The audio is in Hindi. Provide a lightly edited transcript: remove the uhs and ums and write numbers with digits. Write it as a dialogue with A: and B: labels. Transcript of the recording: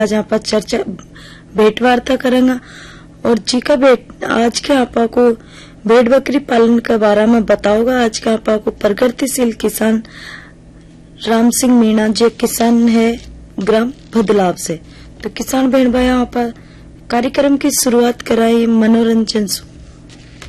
A: आज आप चर्चा भेंट वार्ता करेंगे और जी का भेंट आज के आपा को भेड़ बकरी पालन के बारे में बताओगा। आज का आपा को प्रगतिशील किसान राम सिंह मीणा जो किसान है ग्राम भदलाव से। तो किसान बहन भाई आप कार्यक्रम की शुरुआत कराई मनोरंजन से।